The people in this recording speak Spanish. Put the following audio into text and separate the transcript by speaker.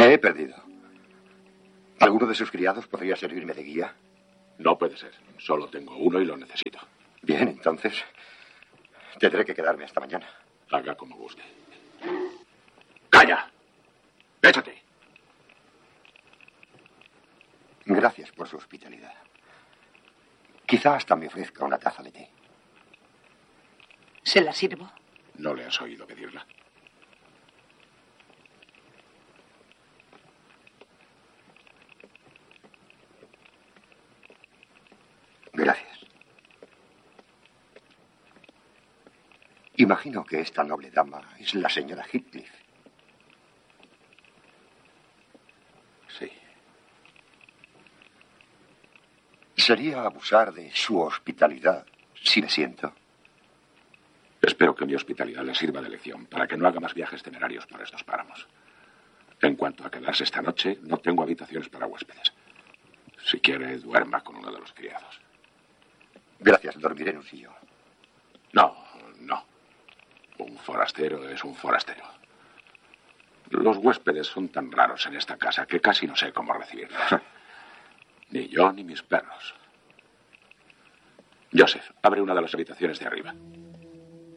Speaker 1: Me he perdido. ¿Alguno de sus criados podría servirme de guía?
Speaker 2: No puede ser. Solo tengo uno y lo necesito.
Speaker 1: Bien, entonces tendré que quedarme hasta mañana.
Speaker 2: Haga como guste. ¡Calla! ¡Échate!
Speaker 1: Gracias por su hospitalidad. Quizá hasta me ofrezca una taza de té.
Speaker 3: ¿Se la sirvo?
Speaker 2: ¿No le has oído pedirla?
Speaker 1: Gracias. Imagino que esta noble dama es la señora Heathcliff.
Speaker 2: Sí.
Speaker 1: Sería abusar de su hospitalidad si me siento.
Speaker 2: Espero que mi hospitalidad le sirva de lección para que no haga más viajes temerarios por estos páramos. En cuanto a quedarse esta noche, no tengo habitaciones para huéspedes. Si quiere, duerma con uno de los criados.
Speaker 1: Gracias, dormiré en un sillón.
Speaker 2: No. Un forastero es un forastero. Los huéspedes son tan raros en esta casa que casi no sé cómo recibirlos. Ni yo ni mis perros. Joseph, abre una de las habitaciones de arriba.